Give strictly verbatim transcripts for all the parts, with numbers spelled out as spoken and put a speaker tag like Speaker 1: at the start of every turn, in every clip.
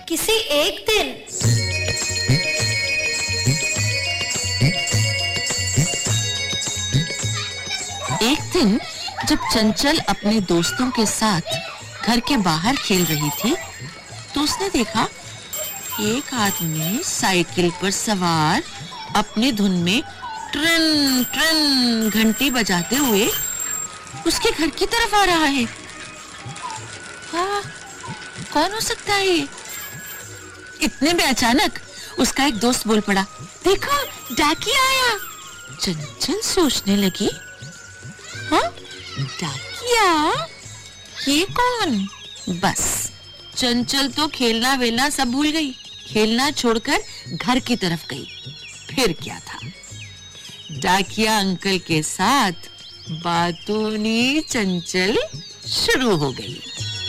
Speaker 1: किसी एक दिन
Speaker 2: एक दिन जब चंचल अपने दोस्तों के साथ घर के बाहर खेल रही थी, तो उसने देखा एक आदमी साइकिल पर सवार अपनी धुन में ट्रन ट्रन घंटी बजाते हुए उसके घर की तरफ आ रहा है। हाँ, कौन हो सकता है ये? इतने में अचानक उसका एक दोस्त बोल पड़ा, देखो डाकिया आया। चंचल सोचने लगी, हाँ डाकिया, ये कौन? बस चंचल तो खेलना वेलना सब भूल गई, खेलना छोड़कर घर की तरफ गई। फिर क्या था, डाकिया अंकल के साथ बातूनी चंचल शुरू हो गई।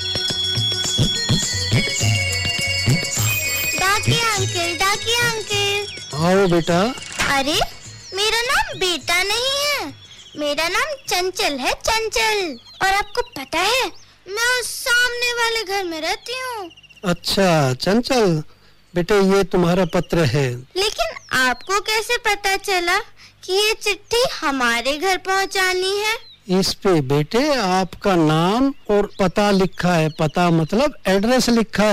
Speaker 1: डाकिया अंकल, डाकिया अंकल।
Speaker 3: आओ बेटा।
Speaker 1: अरे मेरा नाम बेटा नहीं है, मेरा नाम चंचल है, चंचल। और आपको पता है मैं उस सामने वाले घर में रहती हूँ।
Speaker 3: अच्छा चंचल, बेटे ये तुम्हारा पत्र है।
Speaker 1: लेकिन आपको कैसे पता चला कि ये चिट्ठी हमारे घर पहुँचानी है?
Speaker 3: इस पे बेटे आपका नाम और पता लिखा है। पता मतलब एड्रेस लिखा